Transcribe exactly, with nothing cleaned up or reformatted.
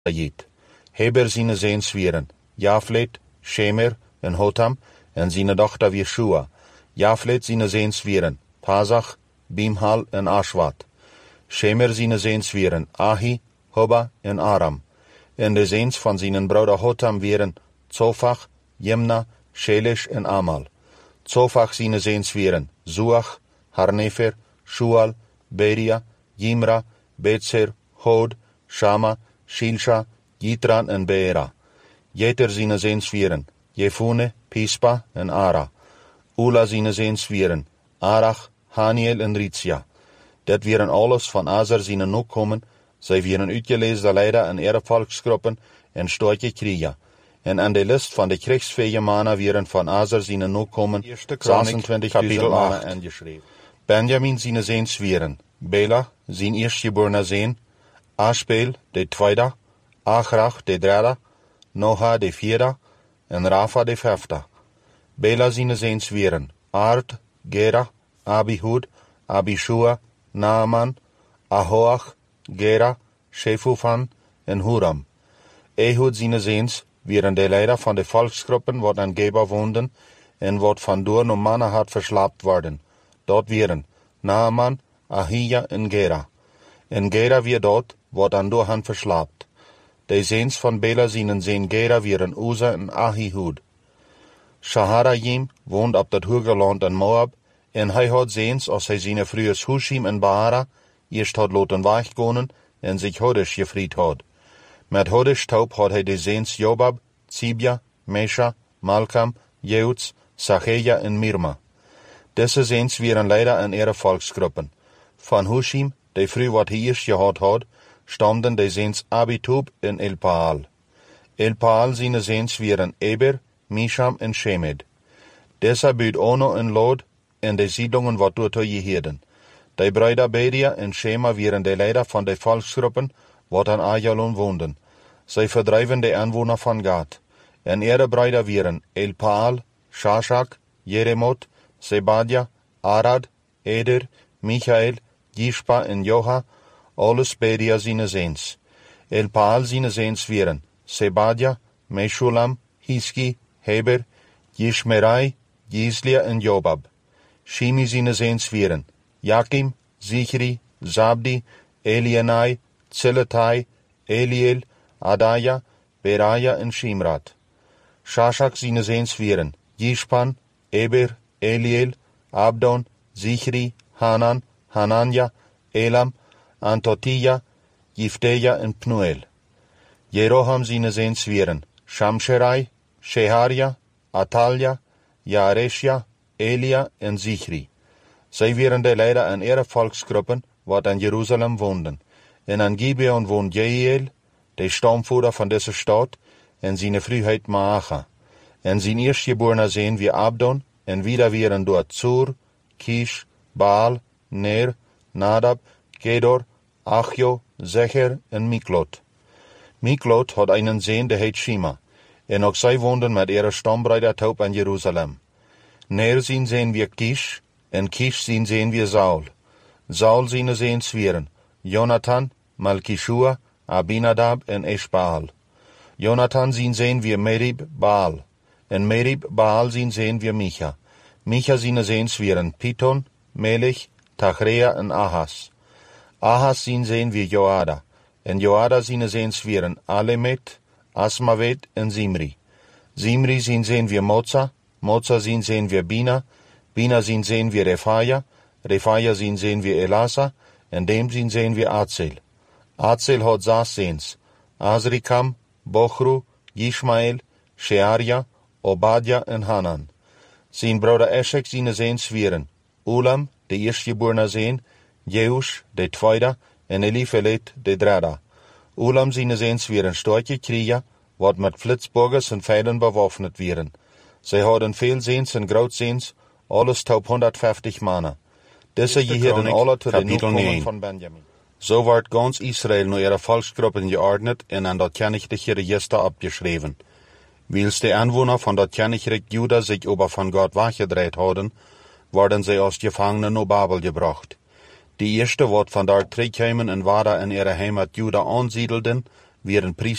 Jit. Heber zijn zeens wieren, Jaflet, Shemer en Hotam, en zijn dochter weer Shua. Jaflet zijn zeens wieren, Pazach, Bimhal en Ashwat. Shemer zijn zeens wieren, Ahi, Hobba en Aram. En de zeens van zijn broeder Hotam wieren, Tsofach, Jemna, Shelesh en Amal. Tsofach zijn zeens wieren, Zuach, Harnefer, Shual, Beria, Jimra, Betser, Hod, Shama, Shilsha, Yitran en Beera. Jeter zijn zeens wieren, Jefune, Pispa en Ara. Ula zijn zeens wieren, Arach, Haniel en Ritsia. Dat wieren alles van Azer zijn nog komen, zij wieren uitgeleesde leider en erevolksgroepen en stootje kriegen. En aan de list van de krijgsvege mannen wieren van Azer zijn nog komen, zesentwintigduizend mannen en geschreven. Benjamin zijn zeens wieren, Bela, zijn eerstgeborene zoon, Ashbel, de tweede, Achrach, de derde, Noha, de vierde, en Rafa, de vijfde. Bela zijn zeens wieren, Ard, Gera, Abihud, Abishua, Naaman, Ahoach, Gera, Shefufan en Huram. Ehud zijn zeens wieren de leider van de volksgroepen wat aan Geba woonden en wat van door no mannen had verslaapt worden. Dat wieren Naaman, Ahija en Gera. En Gera weer dat wat aan door han verslaapt. De zeens van Bela zijn zijn Gera wieren Uza en Ahihud. Shaharayim woont op dat hoge land in Moab, en hij had zeens als hij zijn vroegers Hushim en Baara eerst had laten wegkonen en zich Hodesh gevrijd had. Met Hodesh taub had hij de zeens Jobab, Zibia, Mesha, Malkam, Jeuts, Sacheja en Mirma. Deze zeens wieren leider en erevolksgroepen. Van Hushim, de vroeg wat hij eerst gehad had, stamden de zeens Abitub en Elpaal. Elpaal zijn zeens wieren Eber, Misham en Shemed. Deze buit Ono en Lod en de siedlungen wat door te jeheden. De broeder Beria en Shema wieren de leider van de volksgroepen wat aan Ajalon woonden. Zij verdrijven de aanwoner van Gad. En ere broeder wieren Elpaal, Shashak, Jeremot, Zebadia, Arad, Eder, Michael, Jishpa en Joha, alles Beria zijn zeens. Elpaal zijn zeens wieren Zebadia, Meshulam, Hiski, Heber, Yishmerai, Yislia en Jobab. Shimi zijn zeens wieren Jakim, Zichri, Zabdi, Elienai, Zeletai, Eliel, Adaya, Beraya en Shimrat. Shashak zijn zeens wieren Yishpan, Eber, Eliel, Abdon, Zichri, Hanan, Hananja, Elam, Antotia, Jifteja en Pnuel. Jeroham zijn zeens wieren Shamsherai, Sheharia, Atalja, Jaresja, Elia en Zichri. Zij wieren de leider en erevolksgroepen wat aan Jeruzalem woonden. En aan Gibeon woont Jehiel, de stamvoerder van deze stad, en zijn vruheid Maacha. En zijn eerstgeborene zoon wie Abdon, en wieder wieren door Tsur, Kish, Baal, Ner, Nadab, Kedor, Achjo, Zecher en Miklot. Miklot had een zoon de heet Shima, en ook zij woonden met ere stambroeder taub aan Jeruzalem. Ner zijn zoon wie Kish, en Kish zijn zoon wie Saul. Saul zijn zoons wieren Jonathan, Malkishua, Abinadab en Eshbaal. Jonathan zijn zoon wie Merib, Baal. En Merib, Baal zijn zoon wie Micha. Micha zijn zoons wieren Piton, Melech, Tachrea en Ahas. Ahas zijn zoon wie Joada. En Joada zijn zoons wieren Alemet, Asmavet en Zimri. Zimri zijn zoon wie Moza. Moza zijn zoon wie Bina. Bina zijn zoon wie Refaya. Refaya zijn zoon wie Elasa. En dem zijn zoon wie Atzel. Atzel had zes zoons: Azrikam, Bochru, Yishmael, Shearia, Obadja en Hanan. Zijn broeder Eshek zijn zoons wieren Ulam, de eerstgeborene zoon, Jeush, de tweede, en Elifelet, de derde. Ulam zijn zoons wieren stootje kriegen, wat met flitsburgers en vijlen bewaffnet wieren. Zij hadden veel zoons en grootzoons, alles top honderdvijftig mannen. Deze gehielden alle te de nakomelingen van Benjamin. Zo wordt gans Israël nu ihre volksgroepen geordnet en aan dat kennigliche register abgeschreven. Wils de aanwoner van dat kenniglijk Juda zich over van God weggedraaid hadden, worden zij als gevangenen naar Babel gebracht. Die eerste wat van daar terugkwamen en waar in ihre heimat Juda aansiedelden, weer een priester